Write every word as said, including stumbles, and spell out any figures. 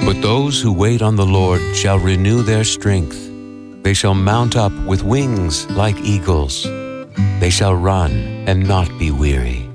But those who wait on the Lord shall renew their strength. They shall mount up with wings like eagles. They shall run and not be weary.